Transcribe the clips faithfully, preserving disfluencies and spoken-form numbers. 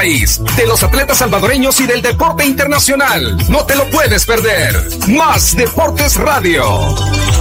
país, de los atletas salvadoreños y del deporte internacional. No te lo puedes perder. Más Deportes Radio.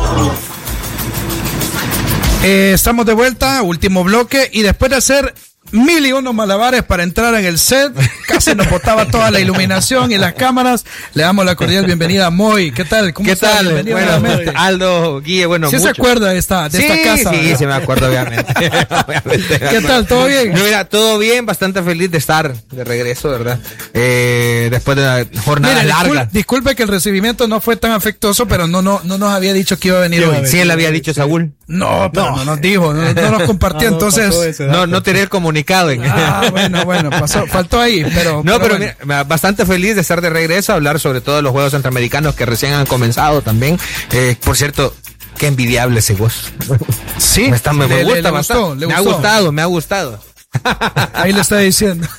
Eh, estamos de vuelta, último bloque, y después de hacer mil y uno malabares para entrar en el set, casi nos botaba toda la iluminación y las cámaras. Le damos la cordial bienvenida a Moy. ¿Qué tal? ¿Cómo ¿Qué está? tal? Bienvenido bueno, nuevamente. Aldo, Guille, bueno, ¿Sí mucho. se acuerda de esta, de sí, esta casa? Sí, sí, sí me acuerdo, obviamente. obviamente ¿Qué tal? ¿Todo bien? No, mira, todo bien, bastante feliz de estar de regreso, ¿verdad? Eh, después de la jornada Mira, larga. Disculpe, disculpe que el recibimiento no fue tan afectuoso, pero no, no, no nos había dicho que iba a venir hoy. Sí, él había dicho Saúl. No, pero no, no nos dijo, no, no nos compartió, ah, no, entonces. No, no tener comunicado. En... Ah, bueno, bueno, pasó, faltó ahí, pero. No, pero, pero bueno. mira, bastante feliz de estar de regreso a hablar sobre todo de los Juegos Centroamericanos que recién han comenzado también. Eh, por cierto, qué envidiable ese gozo. Sí, me, está, me, le, me gusta le, le bastante. gustó, le me gustó. ha gustado, me ha gustado. Ahí le está diciendo.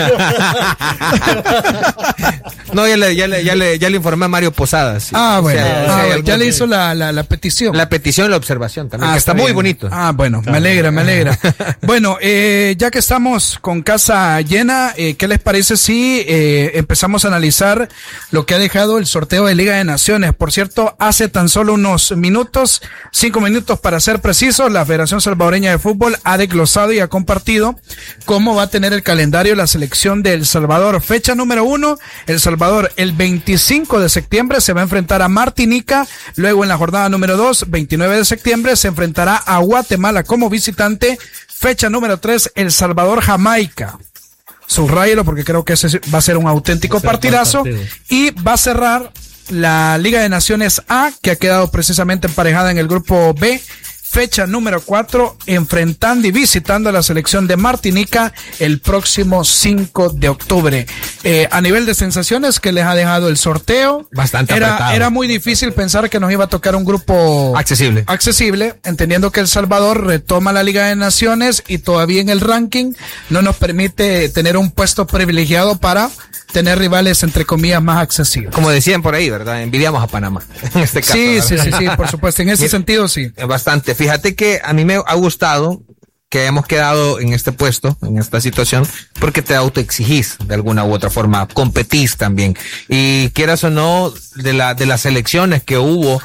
No, ya le, ya le, ya le, ya le informé a Mario Posadas. ¿Sí? Ah, bueno, o sea, ah, o sea, bueno. algún... ya le hizo la, la, la petición. La petición y la observación también, ah, que está, está muy bonito. Ah, bueno, me alegra, me alegra. Bueno, eh, ya que estamos con casa llena, eh, ¿qué les parece si eh, empezamos a analizar lo que ha dejado el sorteo de Liga de Naciones? Por cierto, hace tan solo unos minutos, cinco minutos para ser precisos, la Federación Salvadoreña de Fútbol ha desglosado y ha compartido cómo va a tener el calendario la selección de El Salvador. Fecha número uno, El Salvador el veinticinco de septiembre se va a enfrentar a Martinica, luego en la jornada número dos, veintinueve de septiembre se enfrentará a Guatemala como visitante. Fecha número tres, El Salvador Jamaica. Subráyelo porque creo que ese va a ser un auténtico partidazo. Y va a cerrar la Liga de Naciones A, que ha quedado precisamente emparejada en el grupo B. Fecha número cuatro, enfrentando y visitando a la selección de Martinica el próximo cinco de octubre. Eh, a nivel de sensaciones que les ha dejado el sorteo, bastante era, apretado. Era muy difícil pensar que nos iba a tocar un grupo accesible. accesible, entendiendo que El Salvador retoma la Liga de Naciones y todavía en el ranking no nos permite tener un puesto privilegiado para tener rivales entre comillas más accesibles. Como decían por ahí, ¿verdad? Envidiamos a Panamá en este caso. Sí, ¿verdad? sí, sí, sí, por supuesto. En ese sentido, sí. Bastante. Fíjate que a mí me ha gustado que hayamos quedado en este puesto, en esta situación, porque te autoexigís de alguna u otra forma, competís también. Y quieras o no, de la de las elecciones que hubo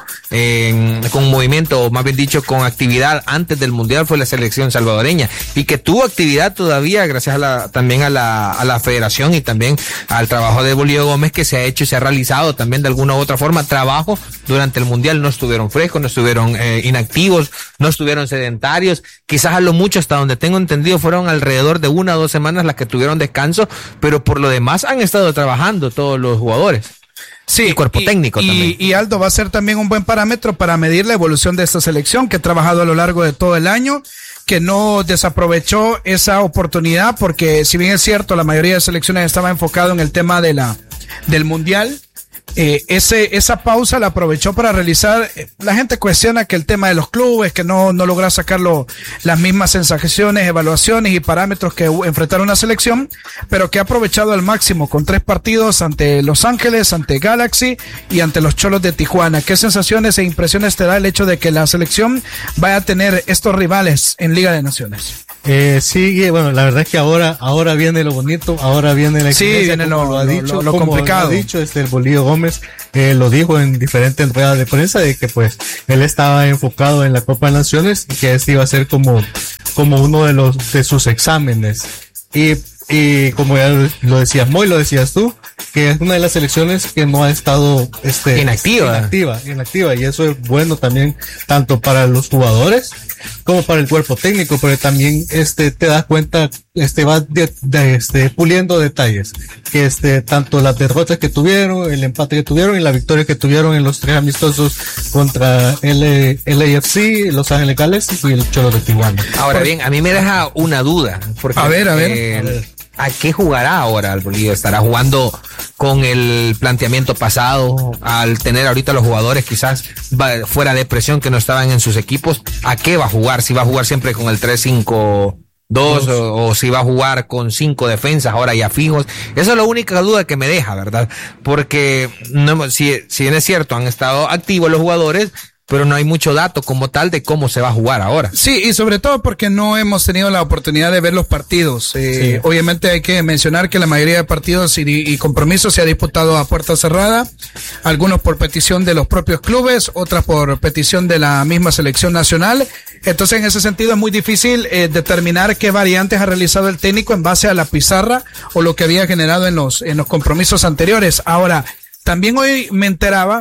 eh, con movimiento, o más bien dicho, con actividad antes del Mundial, fue la selección salvadoreña. Y que tuvo actividad todavía gracias a la también a la a la federación y también al trabajo de Bolívar Gómez que se ha hecho y se ha realizado también de alguna u otra forma. Trabajo durante el Mundial, no estuvieron frescos, no estuvieron eh, inactivos, no estuvieron sedentarios. Quizás a lo mucho, hasta donde tengo entendido, fueron alrededor de una o dos semanas las que tuvieron descanso, pero por lo demás han estado trabajando todos los jugadores. Sí, y cuerpo y, técnico y, también. Y Aldo va a ser también un buen parámetro para medir la evolución de esta selección que ha trabajado a lo largo de todo el año, que no desaprovechó esa oportunidad porque si bien es cierto, la mayoría de selecciones estaba enfocado en el tema de la del Mundial. Eh, ese, esa pausa la aprovechó para realizar, eh, la gente cuestiona que el tema de los clubes, que no, no logra sacarlo las mismas sensaciones, evaluaciones y parámetros que uh, enfrentaron una selección, pero que ha aprovechado al máximo con tres partidos ante Los Ángeles, ante Galaxy y ante los Cholos de Tijuana. ¿Qué sensaciones e impresiones te da el hecho de que la selección vaya a tener estos rivales en Liga de Naciones? Eh, sí, bueno, la verdad es que ahora, ahora viene lo bonito, ahora viene la sí, viene lo, lo ha dicho, lo, lo como complicado. Lo ha dicho este el Bolívar Gómez, eh, lo dijo en diferentes ruedas de prensa de que pues él estaba enfocado en la Copa de Naciones y que este iba a ser como, como uno de los de sus exámenes. Y y como ya lo decías Moy, lo decías tú, que es una de las selecciones que no ha estado este inactiva, inactiva, inactiva, y eso es bueno también tanto para los jugadores como para el cuerpo técnico, pero también este te das cuenta, este va de, de, este puliendo detalles, que este tanto las derrotas que tuvieron, el empate que tuvieron y la victoria que tuvieron en los tres amistosos contra el L A F C, Los Ángeles Galaxy y el Cholo de Tijuana. Ahora bien, a mí me deja una duda, porque a ver, a ver, eh, a ver. ¿a qué jugará ahora el Bolívar? ¿Estará jugando con el planteamiento pasado? Al tener ahorita los jugadores quizás va, fuera de presión que no estaban en sus equipos, ¿a qué va a jugar? ¿Si va a jugar siempre con el tres cinco dos o, o si va a jugar con cinco defensas ahora ya fijos? Esa es la única duda que me deja, ¿verdad? Porque no, si, si bien es cierto, han estado activos los jugadores, pero no hay mucho dato como tal de cómo se va a jugar ahora. Sí, y sobre todo porque no hemos tenido la oportunidad de ver los partidos. Eh, sí. Obviamente hay que mencionar que la mayoría de partidos y, y compromisos se ha disputado a puerta cerrada, algunos por petición de los propios clubes, otras por petición de la misma selección nacional. Entonces, en ese sentido es muy difícil eh, determinar qué variantes ha realizado el técnico en base a la pizarra o lo que había generado en los, en los compromisos anteriores. Ahora, también hoy me enteraba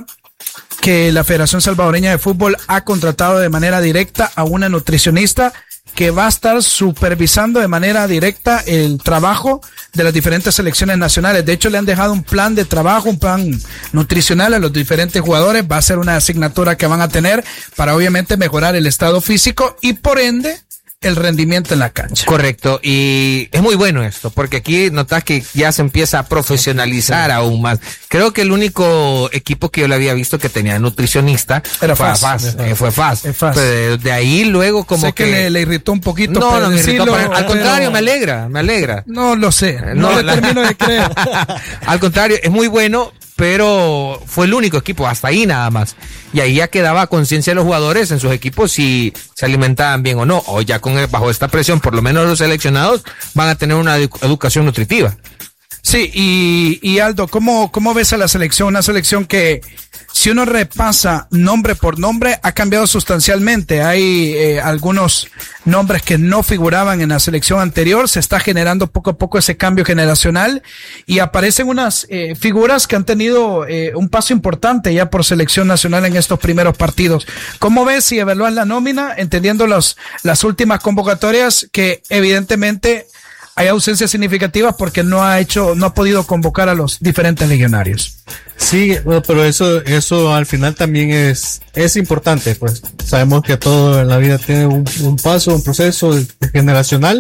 que la Federación Salvadoreña de Fútbol ha contratado de manera directa a una nutricionista que va a estar supervisando de manera directa el trabajo de las diferentes selecciones nacionales. De hecho, le han dejado un plan de trabajo, un plan nutricional a los diferentes jugadores. Va a ser una asignatura que van a tener para obviamente mejorar el estado físico y por ende el rendimiento en la cancha. Correcto, y es muy bueno esto, porque aquí notas que ya se empieza a profesionalizar aún más. Creo que el único equipo que yo le había visto que tenía nutricionista era fue F A S. F A S, eh, fue F A S. F A S. De, de ahí luego como sé que, que le, le irritó un poquito. No, no me irritó, decirlo, para, al pero... contrario, me alegra, me alegra. No lo sé, no, no le la... termino de creer. Al contrario, es muy bueno, pero fue el único equipo, hasta ahí nada más. Y ahí ya quedaba conciencia de los jugadores en sus equipos si se alimentaban bien o no. O ya con el, bajo esta presión, por lo menos los seleccionados van a tener una edu- educación nutritiva. Sí, y, y Aldo, ¿cómo, ¿cómo ves a la selección? Una selección que, si uno repasa nombre por nombre, ha cambiado sustancialmente. Hay eh, algunos nombres que no figuraban en la selección anterior. Se está generando poco a poco ese cambio generacional y aparecen unas eh, figuras que han tenido eh, un paso importante ya por selección nacional en estos primeros partidos. ¿Cómo ves si evalúas la nómina, entendiendo los, las últimas convocatorias que evidentemente hay ausencias significativas porque no ha hecho, no ha podido convocar a los diferentes legionarios? Sí, bueno, pero eso, eso al final también es, es importante, pues. Sabemos que todo en la vida tiene un, un paso, un proceso generacional,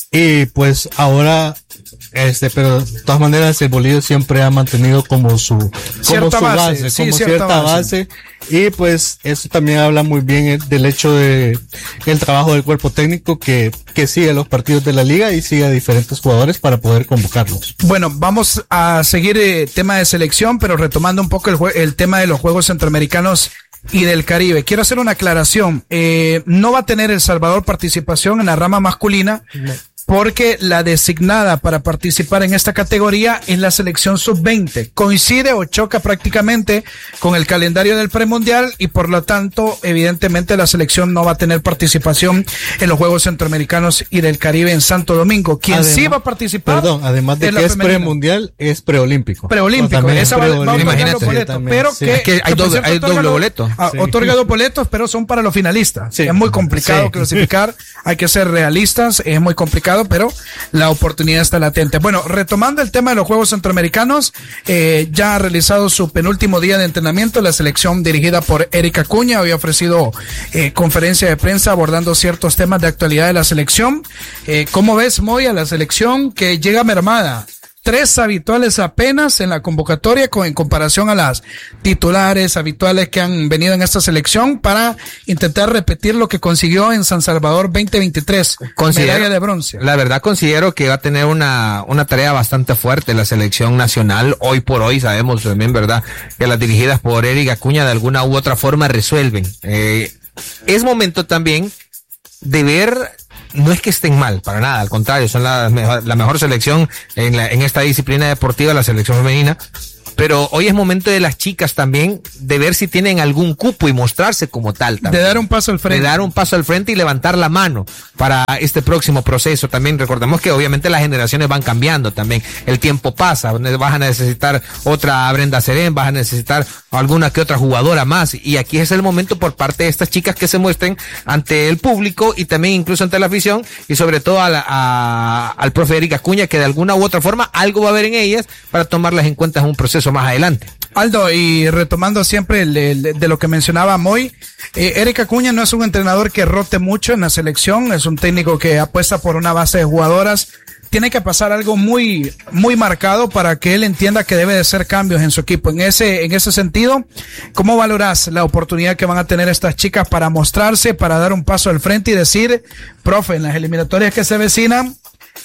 y pues ahora, este, pero de todas maneras el Bolillo siempre ha mantenido como su, como cierta su base, base, sí, como cierta, cierta base. base, y pues eso también habla muy bien del hecho de el trabajo del cuerpo técnico que, que sigue los partidos de la liga y sigue a diferentes jugadores para poder convocarlos. Bueno, vamos a seguir eh, tema de selección, pero retomando un poco el, jue- el tema de los Juegos Centroamericanos y del Caribe. Quiero hacer una aclaración. Eh, no va a tener El Salvador participación en la rama masculina. No. Porque la designada para participar en esta categoría es la selección sub veinte. Coincide o choca prácticamente con el calendario del premundial y por lo tanto, evidentemente, la selección no va a tener participación en los Juegos Centroamericanos y del Caribe en Santo Domingo. Quien además, sí va a participar. Perdón, además de es que es femenina. Premundial, es preolímpico. Preolímpico. Esa va, va a otorgar los boletos. También, pero sí. que, es que hay doble, hay doble boleto. Ah, sí. Otorga dos boletos, pero son para los finalistas. Sí. Es muy complicado sí. clasificar. Hay que ser realistas. Es muy complicado, pero la oportunidad está latente. Bueno, retomando el tema de los Juegos Centroamericanos, eh, ya ha realizado su penúltimo día de entrenamiento. La selección dirigida por Eric Acuña había ofrecido eh, conferencia de prensa abordando ciertos temas de actualidad de la selección. Eh, ¿Cómo ves, Moy, a la selección que llega mermada? Tres habituales apenas en la convocatoria con, en comparación a las titulares habituales que han venido en esta selección para intentar repetir lo que consiguió en San Salvador veinte veintitrés, considero, medalla de bronce. La verdad considero que va a tener una, una tarea bastante fuerte la selección nacional. Hoy por hoy sabemos también, ¿verdad?, que las dirigidas por Eric Acuña de alguna u otra forma resuelven. Eh, es momento también de ver. No es que estén mal, para nada, al contrario, son la, la mejor selección en, la, en esta disciplina deportiva, la selección femenina. Pero hoy es momento de las chicas también de ver si tienen algún cupo y mostrarse como tal también. De dar un paso al frente. De dar un paso al frente y levantar la mano para este próximo proceso. También recordemos que obviamente las generaciones van cambiando también. El tiempo pasa, vas a necesitar otra Brenda Serén, vas a necesitar alguna que otra jugadora más. Y aquí es el momento por parte de estas chicas que se muestren ante el público y también incluso ante la afición y sobre todo a la, a, al profe Eric Acuña, que de alguna u otra forma algo va a haber en ellas para tomarlas en cuenta en un proceso más adelante. Aldo, y retomando siempre el, el, de lo que mencionaba Moy, eh, Eric Acuña no es un entrenador que rote mucho en la selección, es un técnico que apuesta por una base de jugadoras. Tiene que pasar algo muy, muy marcado para que él entienda que debe de hacer cambios en su equipo. En ese, en ese sentido, ¿cómo valoras la oportunidad que van a tener estas chicas para mostrarse, para dar un paso al frente y decir, profe, en las eliminatorias que se vecinan,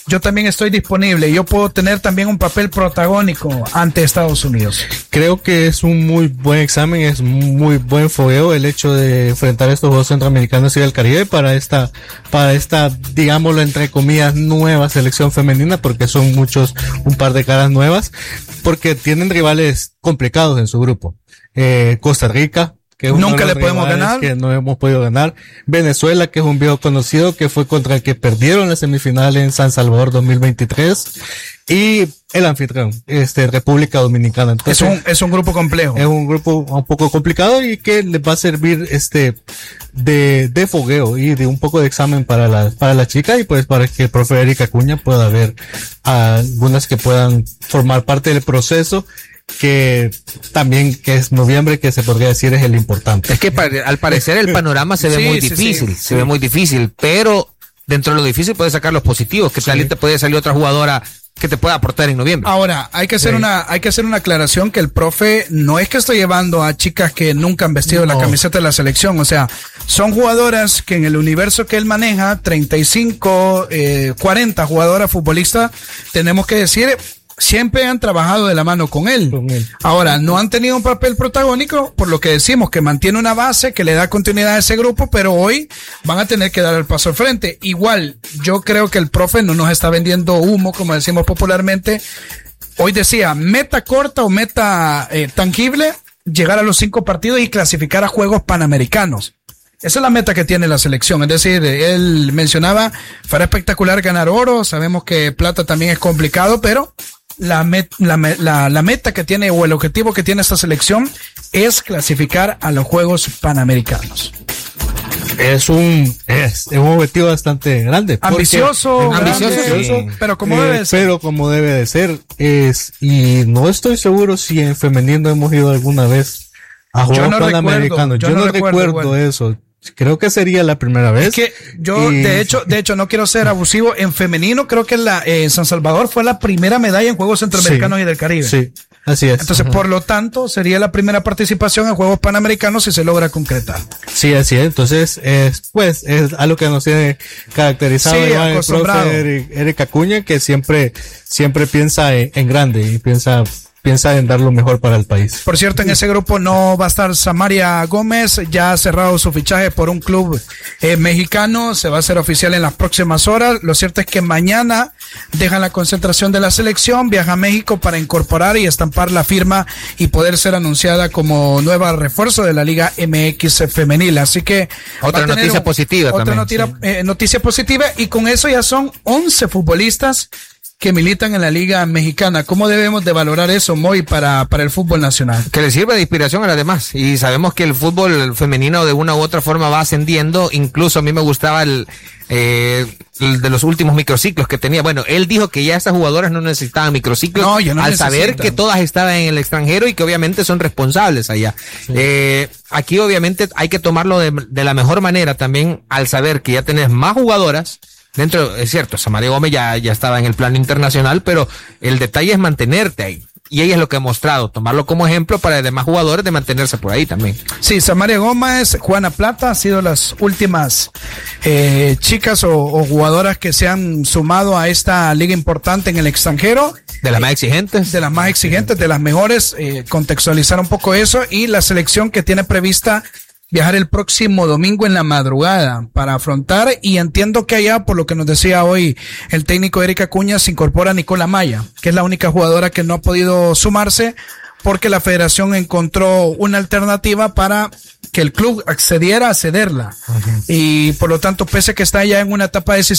yo también estoy disponible, yo puedo tener también un papel protagónico ante Estados Unidos. Creo que es un muy buen examen, es muy buen fogueo el hecho de enfrentar estos Juegos Centroamericanos y del Caribe para esta, para esta, digámoslo entre comillas, nueva selección femenina, porque son muchos, un par de caras nuevas, porque tienen rivales complicados en su grupo. Eh, Costa Rica, que es nunca le podemos ganar, que no hemos podido ganar. Venezuela, que es un viejo conocido, que fue contra el que perdieron la semifinal en San Salvador dos mil veintitrés. Y el anfitrión, este, República Dominicana. Entonces, es un, es un grupo complejo. Es un grupo un poco complicado y que les va a servir, este, de, de fogueo y de un poco de examen para la, para la chica y pues para que el profe Erika Acuña pueda ver a algunas que puedan formar parte del proceso, que también que es noviembre, que se podría decir es el importante. Es que al parecer el panorama se ve sí, muy sí, difícil, sí, se sí. ve muy difícil, pero dentro de lo difícil puedes sacar los positivos, que Sí. tal te puede salir otra jugadora que te pueda aportar en noviembre. Ahora, hay que hacer Sí. una, hay que hacer una aclaración que el profe no es que esté llevando a chicas que nunca han vestido No. la camiseta de la selección, o sea, son jugadoras que en el universo que él maneja, treinta y cinco, eh, cuarenta jugadoras futbolistas, tenemos que decir, siempre han trabajado de la mano con él. Con él. Ahora, no han tenido un papel protagónico, por lo que decimos que mantiene una base, que le da continuidad a ese grupo, pero hoy van a tener que dar el paso al frente. Igual, yo creo que el profe no nos está vendiendo humo, como decimos popularmente. Hoy decía, meta corta o meta eh, tangible, llegar a los cinco partidos y clasificar a Juegos Panamericanos. Esa es la meta que tiene la selección. Es decir, él mencionaba, fuera espectacular ganar oro, sabemos que plata también es complicado, pero la, met, la, la, la meta que tiene o el objetivo que tiene esta selección es clasificar a los Juegos Panamericanos. Es un, es, es un objetivo bastante grande. porque- Ambicioso, es ambicioso, grande, sí. pero como Eh, debe de ser. Pero como debe de ser, es, y no estoy seguro si en femenino hemos ido alguna vez a Juegos no Panamericanos. recuerdo, yo Yo, no no recuerdo recuerdo, igual. eso. Creo que sería la primera vez. Es que yo, Y- de hecho, de hecho, no quiero ser abusivo. En femenino, creo que la, eh, San Salvador fue la primera medalla en Juegos Centroamericanos Sí, y del Caribe. Sí, así es. Entonces, por lo tanto, sería la primera participación en Juegos Panamericanos si se logra concretar. Sí, así es. Entonces, es, pues, es algo que nos tiene caracterizado Sí, ya el acostumbrado. profe Eric, Eric Acuña, que siempre, siempre piensa en, en grande y piensa, piensa en dar lo mejor para el país. Por cierto, en ese grupo no va a estar Samaria Gómez, ya ha cerrado su fichaje por un club eh, mexicano, se va a hacer oficial en las próximas horas. Lo cierto es que mañana dejan la concentración de la selección, viaja a México para incorporar y estampar la firma y poder ser anunciada como nueva refuerzo de la Liga M X femenil. Así que Otra va a tener noticia positiva otra también, noticia, sí. eh, noticia positiva, y con eso ya son once futbolistas que militan en la Liga Mexicana. ¿Cómo debemos de valorar eso, Moy, para, para el fútbol nacional? Que le sirve de inspiración a las demás. Y sabemos que el fútbol femenino de una u otra forma va ascendiendo. Incluso a mí me gustaba el, eh, el de los últimos microciclos que tenía. Bueno, él dijo que ya estas jugadoras no necesitaban microciclos, No, ya no al saber necesitan. que todas estaban en el extranjero y que obviamente son responsables allá. Eh, aquí obviamente hay que tomarlo de, de la mejor manera también, al saber que ya tenés más jugadoras. Dentro, es cierto, Samaria Gómez ya, ya estaba en el plano internacional, pero el detalle es mantenerte ahí. Y ella es lo que ha mostrado, tomarlo como ejemplo para los demás jugadores de mantenerse por ahí también. Sí, Samaria Gómez, Juana Plata han sido las últimas eh, chicas o, o jugadoras que se han sumado a esta liga importante en el extranjero. De las más exigentes. De las más exigentes, de las mejores, eh, contextualizar un poco eso, y la selección que tiene prevista viajar el próximo domingo en la madrugada para afrontar, y entiendo que allá, por lo que nos decía hoy el técnico Erika Acuña, se incorpora Nicola Maya, que es la única jugadora que no ha podido sumarse porque la federación encontró una alternativa para que el club accediera a cederla. Uh-huh. Y por lo tanto, pese a que está ya en una etapa decisiva,